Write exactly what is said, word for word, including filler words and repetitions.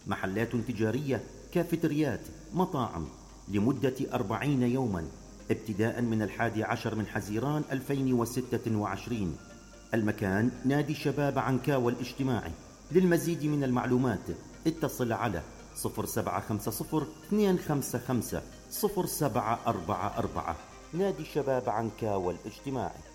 محلات تجارية، كافيتريات، مطاعم، لمدة أربعين يوما ابتداء من الحادي عشر من حزيران ألفين وستة وعشرين. المكان نادي شباب عنكاوى الاجتماعي. للمزيد من المعلومات اتصل على صفر سبعة خمسة صفر اثنين خمسة خمسة صفر سبعة أربعة أربعة. نادي شباب عنكاوى الاجتماعي.